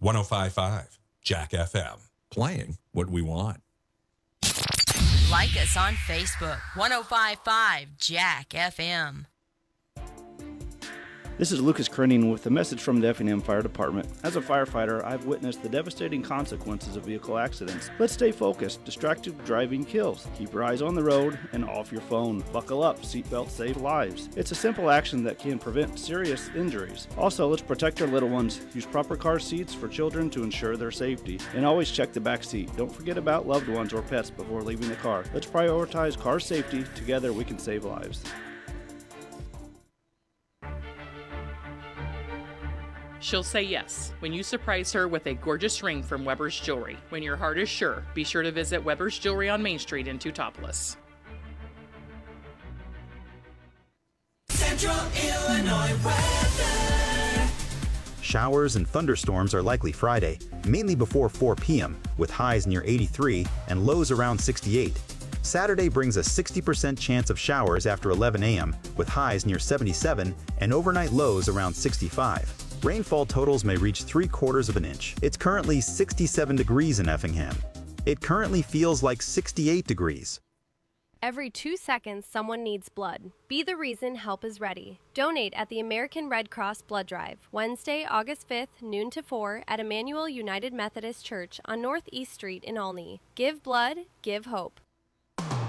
105.5 Jack FM. Playing what we want. Like us on Facebook, 105.5 Jack FM. This is Lucas Krenning with a message from the Effingham Fire Department. As a firefighter, I've witnessed the devastating consequences of vehicle accidents. Let's stay focused. Distracted driving kills. Keep your eyes on the road and off your phone. Buckle up. Seatbelts save lives. It's a simple action that can prevent serious injuries. Also, let's protect our little ones. Use proper car seats for children to ensure their safety. And always check the back seat. Don't forget about loved ones or pets before leaving the car. Let's prioritize car safety. Together, we can save lives. She'll say yes when you surprise her with a gorgeous ring from Weber's Jewelry. When your heart is sure, be sure to visit Weber's Jewelry on Main Street in Teutopolis. Central Illinois weather. Showers and thunderstorms are likely Friday, mainly before 4 p.m., with highs near 83 and lows around 68. Saturday brings a 60% chance of showers after 11 a.m., with highs near 77 and overnight lows around 65. Rainfall totals may reach 3/4 of an inch. It's currently 67 degrees in Effingham. It currently feels like 68 degrees. Every 2 seconds, someone needs blood. Be the reason help is ready. Donate at the American Red Cross Blood Drive, Wednesday, August 5th, noon to 4 at Emmanuel United Methodist Church on Northeast Street in Olney. Give blood, give hope.